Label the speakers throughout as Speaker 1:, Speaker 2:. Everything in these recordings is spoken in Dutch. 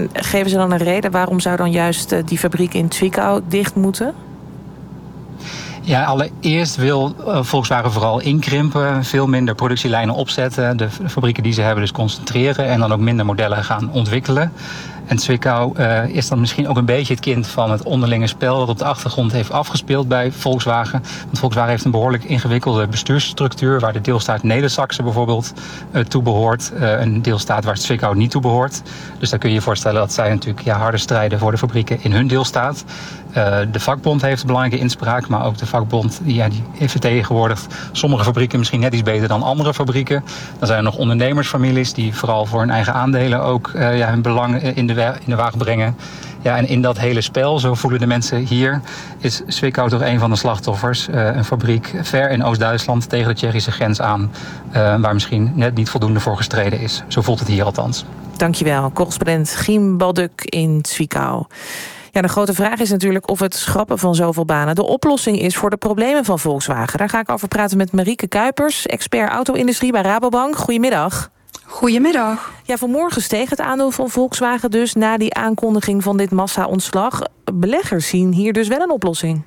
Speaker 1: En geven ze dan een reden waarom zou dan juist die fabriek in Zwickau dicht moeten?
Speaker 2: Ja, allereerst wil Volkswagen vooral inkrimpen, veel minder productielijnen opzetten, de fabrieken die ze hebben dus concentreren en dan ook minder modellen gaan ontwikkelen. En Zwickau is dan misschien ook een beetje het kind van het onderlinge spel dat op de achtergrond heeft afgespeeld bij Volkswagen. Want Volkswagen heeft een behoorlijk ingewikkelde bestuursstructuur waar de deelstaat Neder-Saxe bijvoorbeeld toe behoort. Een deelstaat waar Zwickau niet toe behoort. Dus dan kun je je voorstellen dat zij natuurlijk harde strijden voor de fabrieken in hun deelstaat. De vakbond heeft een belangrijke inspraak, maar ook de vakbond die heeft vertegenwoordigd sommige fabrieken misschien net iets beter dan andere fabrieken. Dan zijn er nog ondernemersfamilies die vooral voor hun eigen aandelen ook hun belang in de wagen brengen. Ja, en in dat hele spel, zo voelen de mensen hier, is Zwickau toch een van de slachtoffers. Een fabriek ver in Oost-Duitsland tegen de Tsjechische grens aan, waar misschien net niet voldoende voor gestreden is. Zo voelt het hier althans.
Speaker 1: Dankjewel, correspondent Giem Balduk in Zwickau. Ja, de grote vraag is natuurlijk of het schrappen van zoveel banen de oplossing is voor de problemen van Volkswagen. Daar ga ik over praten met Marieke Kuipers, expert auto-industrie bij Rabobank. Goedemiddag.
Speaker 3: Goedemiddag.
Speaker 1: Ja, vanmorgen steeg het aandeel van Volkswagen dus na die aankondiging van dit massa-ontslag. Beleggers zien hier dus wel een oplossing.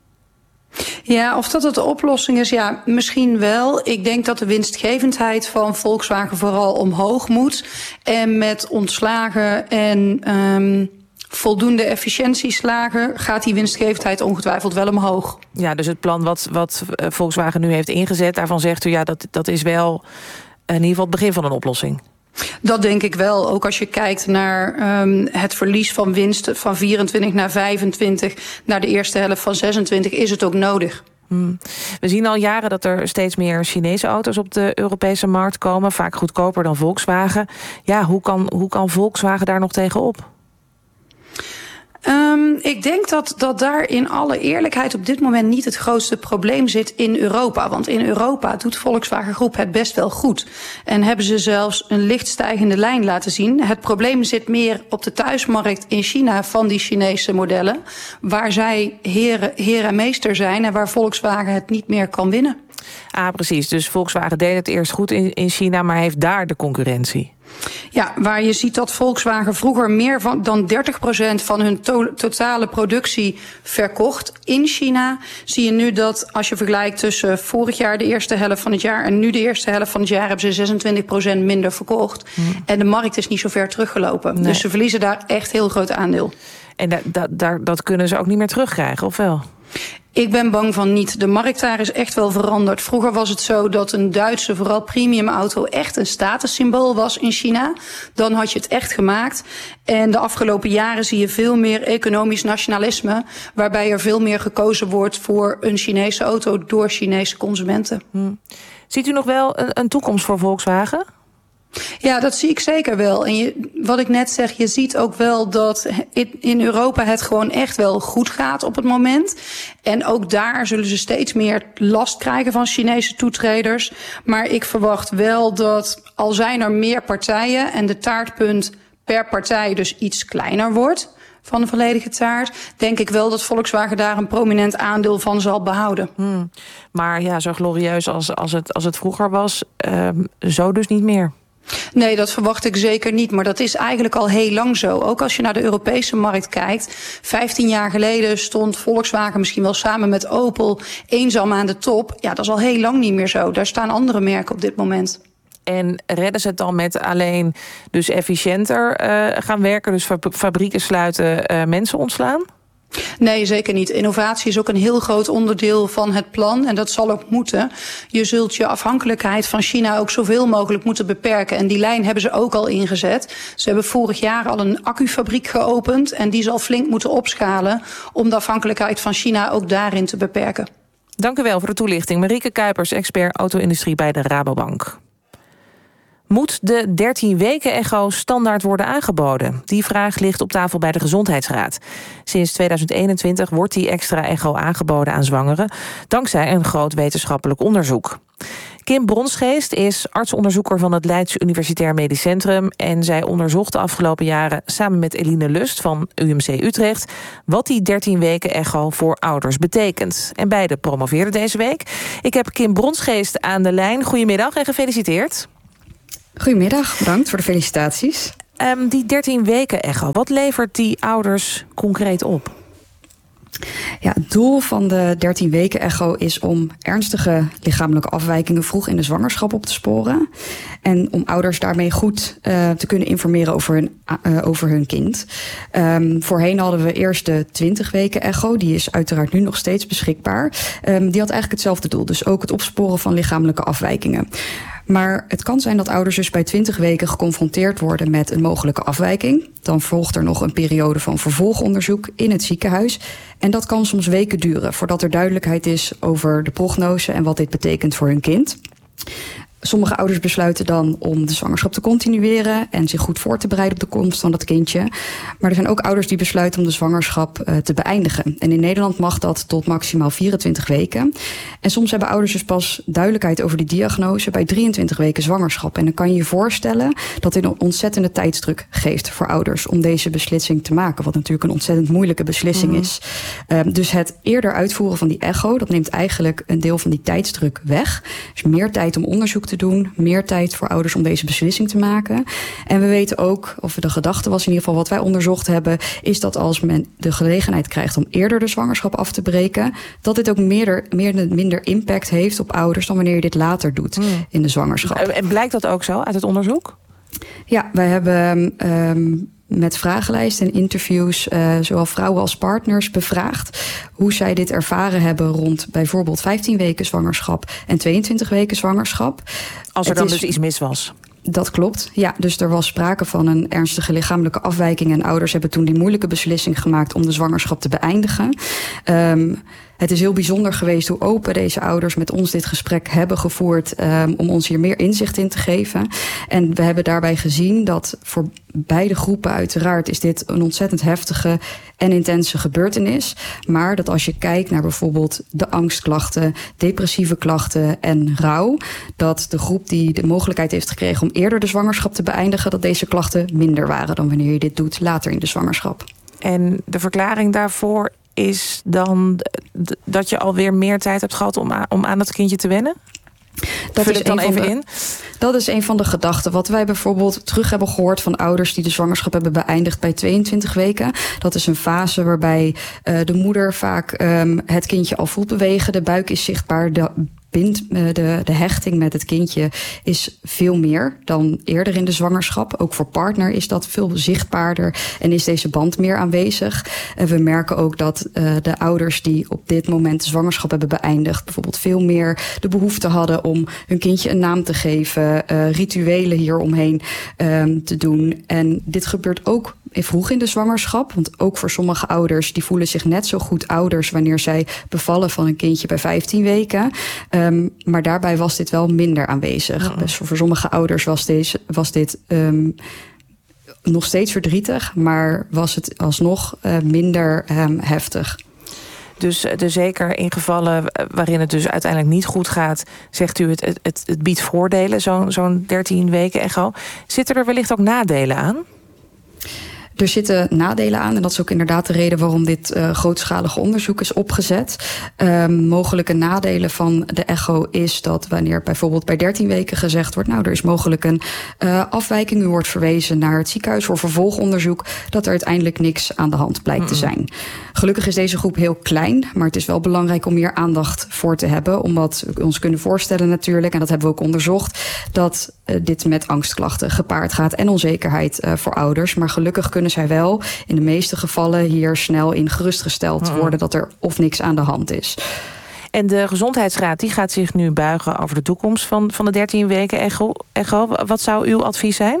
Speaker 3: Ja, of dat het de oplossing is, ja, misschien wel. Ik denk dat de winstgevendheid van Volkswagen vooral omhoog moet. En met ontslagen en voldoende efficiëntieslagen gaat die winstgevendheid ongetwijfeld wel omhoog.
Speaker 1: Ja, dus het plan wat Volkswagen nu heeft ingezet, daarvan zegt u ja, dat is wel in ieder geval het begin van een oplossing.
Speaker 3: Dat denk ik wel. Ook als je kijkt naar het verlies van winst van 24 naar 25... naar de eerste helft van 26 is het ook nodig.
Speaker 1: We zien al jaren dat er steeds meer Chinese auto's op de Europese markt komen. Vaak goedkoper dan Volkswagen. Ja, hoe kan Volkswagen daar nog tegenop?
Speaker 3: Ik denk dat daar in alle eerlijkheid op dit moment niet het grootste probleem zit in Europa. Want in Europa doet Volkswagen Groep het best wel goed. En hebben ze zelfs een licht stijgende lijn laten zien. Het probleem zit meer op de thuismarkt in China van die Chinese modellen. Waar zij heer en meester zijn en waar Volkswagen het niet meer kan winnen.
Speaker 1: Ah, precies. Dus Volkswagen deed het eerst goed in China, maar heeft daar de concurrentie.
Speaker 3: Ja, waar je ziet dat Volkswagen vroeger meer dan 30% van hun totale productie verkocht in China, zie je nu dat als je vergelijkt tussen vorig jaar de eerste helft van het jaar en nu de eerste helft van het jaar hebben ze 26% minder verkocht. En de markt is niet zo ver teruggelopen. Nee. Dus ze verliezen daar echt heel groot aandeel.
Speaker 1: En dat kunnen ze ook niet meer terugkrijgen, of wel?
Speaker 3: Ik ben bang van niet. De markt daar is echt wel veranderd. Vroeger was het zo dat een Duitse, vooral premium auto, echt een statussymbool was in China. Dan had je het echt gemaakt. En de afgelopen jaren zie je veel meer economisch nationalisme, waarbij er veel meer gekozen wordt voor een Chinese auto door Chinese consumenten.
Speaker 1: Ziet u nog wel een toekomst voor Volkswagen?
Speaker 3: Ja, dat zie ik zeker wel. En wat ik net zeg, je ziet ook wel dat in Europa het gewoon echt wel goed gaat op het moment. En ook daar zullen ze steeds meer last krijgen van Chinese toetreders. Maar ik verwacht wel dat al zijn er meer partijen en de taartpunt per partij dus iets kleiner wordt van de volledige taart, denk ik wel dat Volkswagen daar een prominent aandeel van zal behouden.
Speaker 1: Maar ja, zo glorieus als het vroeger was, zo dus niet meer.
Speaker 3: Nee, dat verwacht ik zeker niet. Maar dat is eigenlijk al heel lang zo. Ook als je naar de Europese markt kijkt. 15 jaar geleden stond Volkswagen misschien wel samen met Opel eenzaam aan de top. Ja, dat is al heel lang niet meer zo. Daar staan andere merken op dit moment.
Speaker 1: En redden ze het dan met alleen dus efficiënter gaan werken? Dus fabrieken sluiten, mensen ontslaan?
Speaker 3: Nee, zeker niet. Innovatie is ook een heel groot onderdeel van het plan. En dat zal ook moeten. Je zult je afhankelijkheid van China ook zoveel mogelijk moeten beperken. En die lijn hebben ze ook al ingezet. Ze hebben vorig jaar al een accufabriek geopend. En die zal flink moeten opschalen om de afhankelijkheid van China ook daarin te beperken.
Speaker 1: Dank u wel voor de toelichting. Marieke Kuipers, expert auto-industrie bij de Rabobank. Moet de 13-weken-echo standaard worden aangeboden? Die vraag ligt op tafel bij de Gezondheidsraad. Sinds 2021 wordt die extra echo aangeboden aan zwangeren, dankzij een groot wetenschappelijk onderzoek. Kim Bronsgeest is artsonderzoeker van het Leids Universitair Medisch Centrum en zij onderzocht de afgelopen jaren samen met Eline Lust van UMC Utrecht wat die 13-weken-echo voor ouders betekent. En beide promoveerden deze week. Ik heb Kim Bronsgeest aan de lijn. Goedemiddag en gefeliciteerd.
Speaker 4: Goedemiddag, bedankt voor de felicitaties.
Speaker 1: Die 13 weken echo, wat levert die ouders concreet op?
Speaker 4: Ja, het doel van de 13 weken echo is om ernstige lichamelijke afwijkingen vroeg in de zwangerschap op te sporen. En om ouders daarmee goed te kunnen informeren over hun kind. Voorheen hadden we eerst de 20 weken echo. Die is uiteraard nu nog steeds beschikbaar. Die had eigenlijk hetzelfde doel. Dus ook het opsporen van lichamelijke afwijkingen. Maar het kan zijn dat ouders dus bij 20 weken geconfronteerd worden met een mogelijke afwijking. Dan volgt er nog een periode van vervolgonderzoek in het ziekenhuis. En dat kan soms weken duren voordat er duidelijkheid is over de prognose en wat dit betekent voor hun kind. Sommige ouders besluiten dan om de zwangerschap te continueren en zich goed voor te bereiden op de komst van dat kindje. Maar er zijn ook ouders die besluiten om de zwangerschap te beëindigen. En in Nederland mag dat tot maximaal 24 weken. En soms hebben ouders dus pas duidelijkheid over die diagnose bij 23 weken zwangerschap. En dan kan je je voorstellen dat dit een ontzettende tijdsdruk geeft voor ouders om deze beslissing te maken. Wat natuurlijk een ontzettend moeilijke beslissing is. Dus het eerder uitvoeren van die echo, dat neemt eigenlijk een deel van die tijdsdruk weg. Dus meer tijd om onderzoek te doen, meer tijd voor ouders om deze beslissing te maken. En we weten ook, of de gedachte was in ieder geval wat wij onderzocht hebben, is dat als men de gelegenheid krijgt om eerder de zwangerschap af te breken, dat dit ook minder impact heeft op ouders dan wanneer je dit later doet in de zwangerschap.
Speaker 1: En blijkt dat ook zo uit het onderzoek?
Speaker 4: Ja, wij hebben met vragenlijsten en interviews zowel vrouwen als partners bevraagd hoe zij dit ervaren hebben rond bijvoorbeeld 15 weken zwangerschap en 22 weken zwangerschap.
Speaker 1: Als er dan dus iets mis was.
Speaker 4: Dat klopt, ja. Dus er was sprake van een ernstige lichamelijke afwijking en ouders hebben toen die moeilijke beslissing gemaakt om de zwangerschap te beëindigen. Het is heel bijzonder geweest hoe open deze ouders met ons dit gesprek hebben gevoerd om ons hier meer inzicht in te geven. En we hebben daarbij gezien dat voor beide groepen uiteraard is dit een ontzettend heftige en intense gebeurtenis. Maar dat als je kijkt naar bijvoorbeeld de angstklachten, depressieve klachten en rouw, dat de groep die de mogelijkheid heeft gekregen om eerder de zwangerschap te beëindigen, dat deze klachten minder waren dan wanneer je dit doet later in de zwangerschap. En
Speaker 1: de verklaring daarvoor is dan dat je alweer meer tijd hebt gehad om aan dat kindje te wennen?
Speaker 4: Dat is dan even in. Dat is een van de gedachten. Wat wij bijvoorbeeld terug hebben gehoord van ouders die de zwangerschap hebben beëindigd bij 22 weken. Dat is een fase waarbij de moeder vaak het kindje al voelt bewegen. De buik is zichtbaar. De hechting met het kindje is veel meer dan eerder in de zwangerschap. Ook voor partner is dat veel zichtbaarder en is deze band meer aanwezig. En we merken ook dat de ouders die op dit moment de zwangerschap hebben beëindigd bijvoorbeeld veel meer de behoefte hadden om hun kindje een naam te geven, rituelen hieromheen te doen. En dit gebeurt ook vroeg in de zwangerschap. Want ook voor sommige ouders, die voelen zich net zo goed ouders wanneer zij bevallen van een kindje bij 15 weken. Maar daarbij was dit wel minder aanwezig. Oh. Dus voor sommige ouders was dit nog steeds verdrietig, maar was het alsnog minder heftig.
Speaker 1: Dus zeker in gevallen waarin het dus uiteindelijk niet goed gaat, zegt u het biedt voordelen, zo'n 13 weken echo. Zitten er wellicht ook nadelen aan?
Speaker 4: Er zitten nadelen aan en dat is ook inderdaad de reden waarom dit grootschalige onderzoek is opgezet. Mogelijke nadelen van de echo is dat wanneer bijvoorbeeld bij 13 weken gezegd wordt, nou, er is mogelijk een afwijking, u wordt verwezen naar het ziekenhuis voor vervolgonderzoek, dat er uiteindelijk niks aan de hand blijkt te zijn. Gelukkig is deze groep heel klein, maar het is wel belangrijk om hier aandacht voor te hebben, omdat we ons kunnen voorstellen natuurlijk, en dat hebben we ook onderzocht, dat dit met angstklachten gepaard gaat en onzekerheid voor ouders. Maar gelukkig kunnen zij wel in de meeste gevallen hier snel in gerustgesteld worden dat er of niks aan de hand is.
Speaker 1: En de Gezondheidsraad die gaat zich nu buigen over de toekomst van de 13 weken echo. Wat zou uw advies zijn?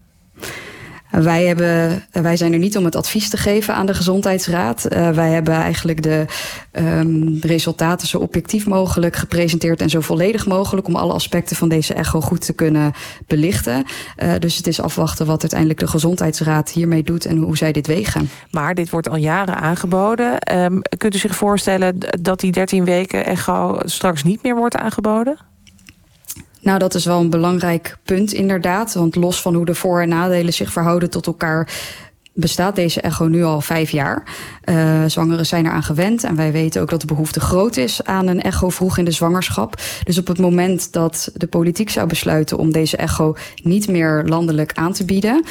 Speaker 4: Wij zijn er niet om het advies te geven aan de Gezondheidsraad. Wij hebben eigenlijk de resultaten zo objectief mogelijk gepresenteerd en zo volledig mogelijk om alle aspecten van deze echo goed te kunnen belichten. Dus het is afwachten wat uiteindelijk de Gezondheidsraad hiermee doet en hoe zij dit wegen.
Speaker 1: Maar dit wordt al jaren aangeboden. Kunt u zich voorstellen dat die 13 weken echo straks niet meer wordt aangeboden?
Speaker 4: Nou, dat is wel een belangrijk punt inderdaad. Want los van hoe de voor- en nadelen zich verhouden tot elkaar, bestaat deze echo nu al 5 jaar. Zwangeren zijn eraan gewend en wij weten ook dat de behoefte groot is aan een echo vroeg in de zwangerschap. Dus op het moment dat de politiek zou besluiten om deze echo niet meer landelijk aan te bieden,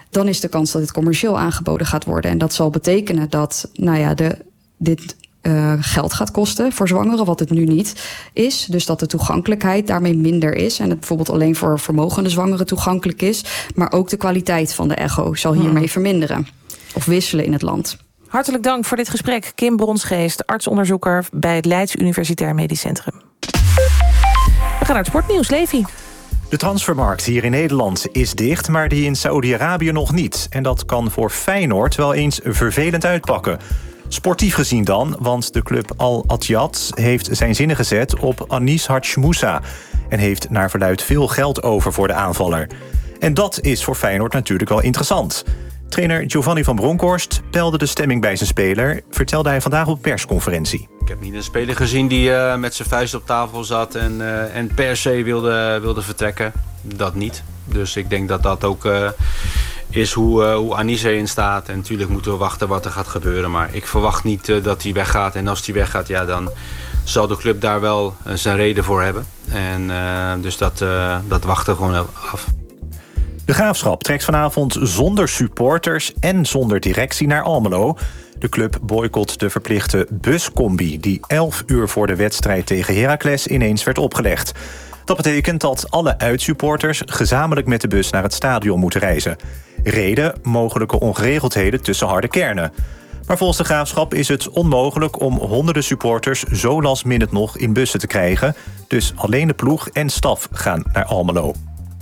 Speaker 4: dan is de kans dat dit commercieel aangeboden gaat worden. En dat zal betekenen dat dit geld gaat kosten voor zwangeren, wat het nu niet is. Dus dat de toegankelijkheid daarmee minder is. En het bijvoorbeeld alleen voor vermogende zwangeren toegankelijk is. Maar ook de kwaliteit van de echo zal hiermee verminderen. Of wisselen in het land.
Speaker 1: Hartelijk dank voor dit gesprek. Kim Bronsgeest, artsonderzoeker bij het Leids Universitair Medisch Centrum. We gaan naar het sportnieuws. Levi.
Speaker 5: De transfermarkt hier in Nederland is dicht, maar die in Saoedi-Arabië nog niet. En dat kan voor Feyenoord wel eens vervelend uitpakken. Sportief gezien dan, want de club Al Ittihad heeft zijn zinnen gezet op Anis Hadj Moussa en heeft naar verluidt veel geld over voor de aanvaller. En dat is voor Feyenoord natuurlijk wel interessant. Trainer Giovanni van Bronckhorst peilde de stemming bij zijn speler, vertelde hij vandaag op een persconferentie.
Speaker 6: Ik heb niet een speler gezien die met zijn vuist op tafel zat en per se wilde vertrekken. Dat niet. Dus ik denk dat dat ook is hoe Anis erin staat. En natuurlijk moeten we wachten wat er gaat gebeuren. Maar ik verwacht niet dat hij weggaat. En als hij weggaat, ja, dan zal de club daar wel zijn reden voor hebben. En dus dat wachten we gewoon af.
Speaker 5: De Graafschap trekt vanavond zonder supporters en zonder directie naar Almelo. De club boycott de verplichte buscombi die 11 uur voor de wedstrijd tegen Heracles ineens werd opgelegd. Dat betekent dat alle uitsupporters gezamenlijk met de bus naar het stadion moeten reizen. Reden: mogelijke ongeregeldheden tussen harde kernen. Maar volgens de Graafschap is het onmogelijk om honderden supporters zo last minute nog in bussen te krijgen. Dus alleen de ploeg en staf gaan naar Almelo.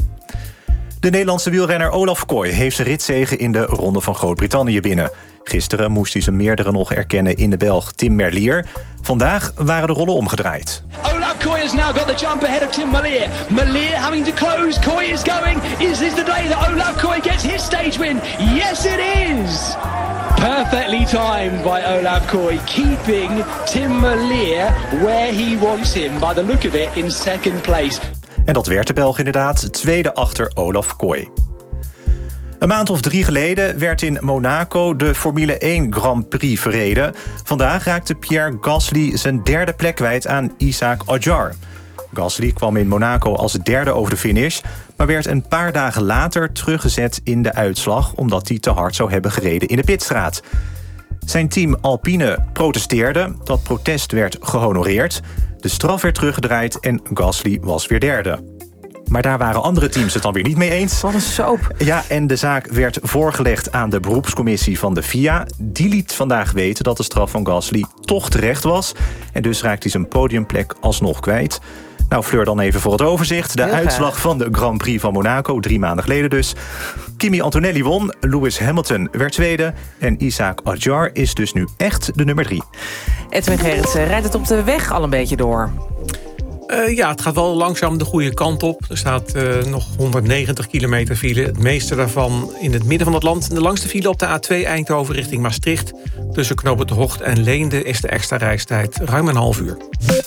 Speaker 5: De Nederlandse wielrenner Olaf Kooi heeft zijn ritzege in de Ronde van Groot-Brittannië binnen. Gisteren moest hij zijn meerdere nog erkennen in de Belg Tim Merlier. Vandaag waren de rollen omgedraaid.
Speaker 7: Olaf Kooi has now got the jump ahead of Tim Merlier. Merlier having to close. Kooi is going. Is this the day that Olaf Kooi gets his stage win? Yes, it is! Perfectly timed by Olaf Kooi, keeping Tim Merlier where he wants him, by the look of it, in second place.
Speaker 5: En dat werd de Belg inderdaad, tweede achter Olaf Kooi. Een maand of 3 geleden werd in Monaco de Formule 1 Grand Prix verreden. Vandaag raakte Pierre Gasly zijn derde plek kwijt aan Isack Hadjar. Gasly kwam in Monaco als derde over de finish, maar werd een paar dagen later teruggezet in de uitslag omdat hij te hard zou hebben gereden in de pitstraat. Zijn team Alpine protesteerde, dat protest werd gehonoreerd. De straf werd teruggedraaid en Gasly was weer derde. Maar daar waren andere teams het dan weer niet mee eens.
Speaker 1: Wat een soap.
Speaker 5: Ja, en de zaak werd voorgelegd aan de beroepscommissie van de FIA. Die liet vandaag weten dat de straf van Gasly toch terecht was. En dus raakte hij zijn podiumplek alsnog kwijt. Nou, Fleur, dan even voor het overzicht. De uitslag van de Grand Prix van Monaco, 3 maanden geleden dus. Kimi Antonelli won, Lewis Hamilton werd tweede... en Isack Hadjar is dus nu echt de nummer 3.
Speaker 1: Edwin Gerritsen, rijdt het op de weg al een beetje door?
Speaker 8: Ja, het gaat wel langzaam de goede kant op. Er staat nog 190 kilometer file. Het meeste daarvan in het midden van het land. De langste file op de A2 Eindhoven richting Maastricht. Tussen Knooppunt Hocht en Leende is de extra reistijd ruim een half uur.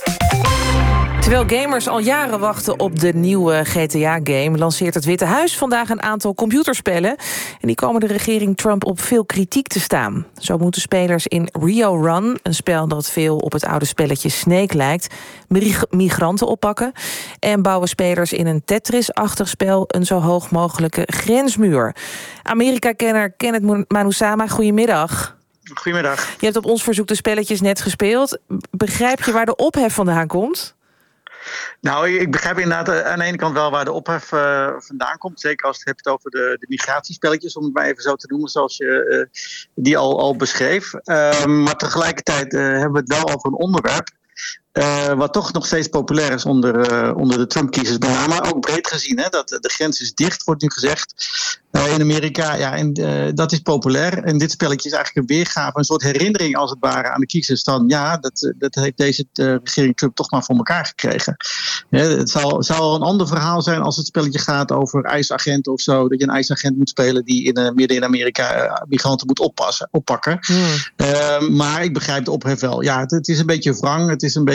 Speaker 1: Terwijl gamers al jaren wachten op de nieuwe GTA-game... lanceert het Witte Huis vandaag een aantal computerspellen. En die komen de regering Trump op veel kritiek te staan. Zo moeten spelers in Rio Run, een spel dat veel op het oude spelletje Snake lijkt... migranten oppakken. En bouwen spelers in een Tetris-achtig spel... een zo hoog mogelijke grensmuur. Amerika-kenner Kenneth Manusama, goedemiddag.
Speaker 9: Goedemiddag.
Speaker 1: Je hebt op ons verzoek de spelletjes net gespeeld. Begrijp je waar de ophef vandaan komt?
Speaker 9: Nou, ik begrijp inderdaad aan de ene kant wel waar de ophef vandaan komt. Zeker als je het hebt over de migratiespelletjes, om het maar even zo te noemen, zoals je die al beschreef. Maar tegelijkertijd hebben we het wel over een onderwerp wat toch nog steeds populair is onder de Trump-kiezers. Met name ook breed gezien, hè, dat de grens is dicht, wordt nu gezegd in Amerika. Ja, en dat is populair. En dit spelletje is eigenlijk een weergave, een soort herinnering als het ware aan de kiezers. Dan ja, dat heeft deze regering Trump toch maar voor elkaar gekregen. Het zal een ander verhaal zijn als het spelletje gaat over ijsagenten of zo. Dat je een ijsagent moet spelen die midden in Amerika migranten moet oppakken. Maar ik begrijp de ophef wel. Ja, het is een beetje wrang. Het is een beetje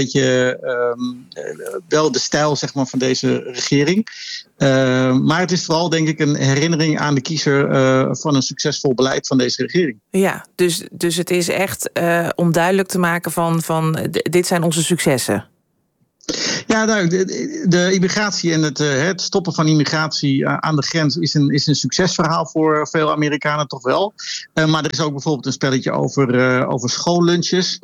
Speaker 9: wel de stijl, zeg maar, van deze regering. Maar het is vooral, denk ik, een herinnering aan de kiezer van een succesvol beleid van deze regering.
Speaker 1: Ja, dus het is echt om duidelijk te maken van dit zijn onze successen.
Speaker 9: Ja, nou, de immigratie en het stoppen van immigratie aan de grens is een succesverhaal voor veel Amerikanen toch wel. Maar er is ook bijvoorbeeld een spelletje over schoollunches.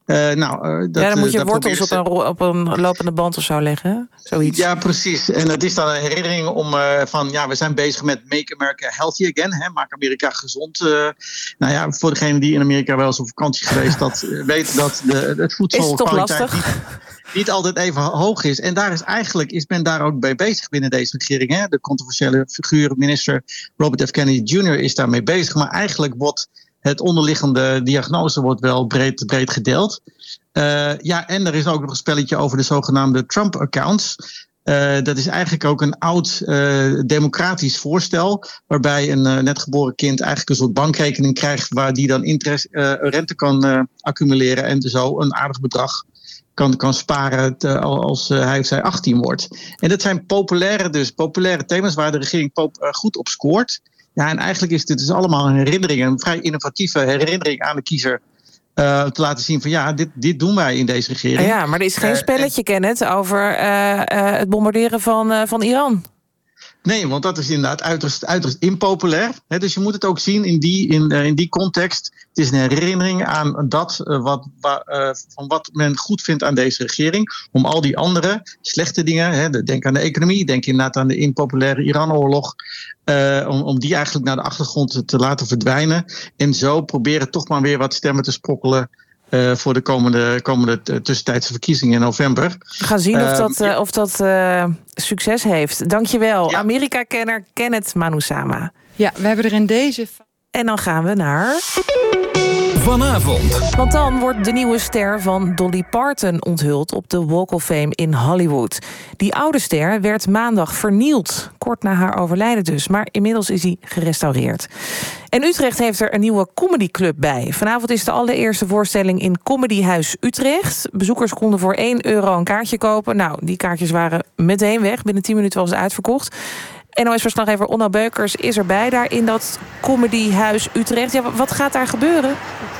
Speaker 1: Dan moet je wortels op een lopende band of zo leggen. Zoiets.
Speaker 9: Ja, precies. En het is dan een herinnering om we zijn bezig met Make America Healthy Again. Hè, maak Amerika gezond. Voor degenen die in Amerika wel eens op vakantie geweest, dat weten dat het voedselkwaliteit niet altijd even hoog is. En is men daar ook bij bezig binnen deze regering. Hè. De controversiële figuur, minister Robert F. Kennedy Jr. is daarmee bezig. Maar eigenlijk wordt het onderliggende diagnose wordt wel breed gedeeld. En er is ook nog een spelletje over de zogenaamde Trump-accounts. Dat is eigenlijk ook een oud democratisch voorstel, waarbij een net geboren kind eigenlijk een soort bankrekening krijgt waar die dan rente kan accumuleren en zo een aardig bedrag kan sparen als hij of zij 18 wordt. En dat zijn populaire thema's waar de regering goed op scoort. Ja, en eigenlijk is dit dus allemaal een herinnering, een vrij innovatieve herinnering aan de kiezer. Te laten zien van dit doen wij in deze regering.
Speaker 1: Ja, maar er is geen spelletje, Kenneth, over het bombarderen van Iran.
Speaker 9: Nee, want dat is inderdaad uiterst impopulair. Dus je moet het ook zien in die context. Het is een herinnering aan van wat men goed vindt aan deze regering. Om al die andere slechte dingen, denk aan de economie, denk inderdaad aan de impopulaire Iran-oorlog. Om die eigenlijk naar de achtergrond te laten verdwijnen. En zo proberen toch maar weer wat stemmen te sprokkelen voor de komende tussentijdse verkiezingen in november.
Speaker 1: We gaan zien of dat succes heeft. Dankjewel, Amerika-kenner Kenneth Manusama.
Speaker 4: Ja, we hebben er in deze...
Speaker 1: En dan gaan we naar...
Speaker 10: Vanavond.
Speaker 1: Want dan wordt de nieuwe ster van Dolly Parton onthuld op de Walk of Fame in Hollywood. Die oude ster werd maandag vernield, kort na haar overlijden dus. Maar inmiddels is hij gerestaureerd. En Utrecht heeft er een nieuwe comedyclub bij. Vanavond is de allereerste voorstelling in Comedyhuis Utrecht. Bezoekers konden voor €1 een kaartje kopen. Nou, die kaartjes waren meteen weg. Binnen 10 minuten was het uitverkocht. NOS-verslaggever Onno Beukers is erbij daar in dat Comedyhuis Utrecht. Ja, wat gaat daar gebeuren?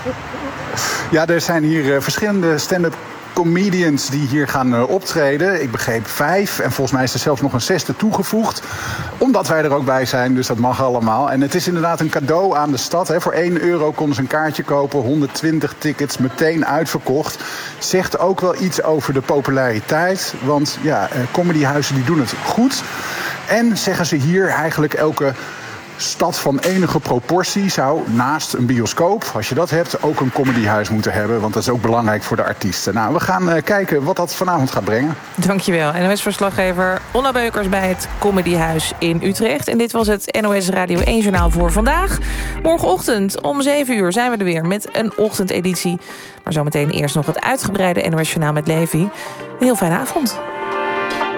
Speaker 11: Ja, er zijn hier verschillende stand-up comedians die hier gaan optreden. Ik begreep 5 en volgens mij is er zelfs nog een 6e toegevoegd. Omdat wij er ook bij zijn, dus dat mag allemaal. En het is inderdaad een cadeau aan de stad. Hè. Voor €1 konden ze een kaartje kopen. 120 tickets, meteen uitverkocht. Zegt ook wel iets over de populariteit. Want comedyhuizen die doen het goed. En zeggen ze hier eigenlijk elke stad van enige proportie zou naast een bioscoop, als je dat hebt, ook een comedyhuis moeten hebben. Want dat is ook belangrijk voor de artiesten. Nou, we gaan kijken wat dat vanavond gaat brengen.
Speaker 1: Dankjewel. NOS-verslaggever Onno Beukers bij het Comedyhuis in Utrecht. En dit was het NOS Radio 1 Journaal voor vandaag. Morgenochtend om 7 uur zijn we er weer met een ochtendeditie. Maar zometeen eerst nog het uitgebreide NOS Journaal met Levi. Een heel fijne avond.